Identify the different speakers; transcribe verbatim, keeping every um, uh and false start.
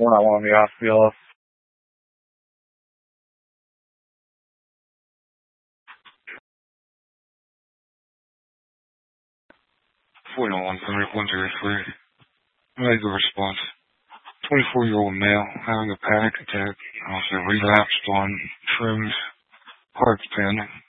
Speaker 1: We're not one of the Osceola. four nine one one zero three. Made the response. twenty-four-year-old male having a panic attack. Also relapsed on shrooms, heart panic.